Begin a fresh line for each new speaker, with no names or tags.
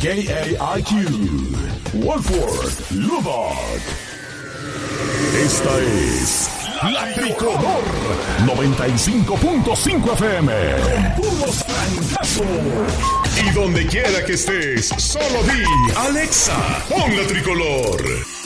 KAIQ, Wolford, Lubbock. Esta es La Tricolor 95.5 FM. Con puros francazos. Y donde quiera que estés, solo di Alexa, pon La Tricolor.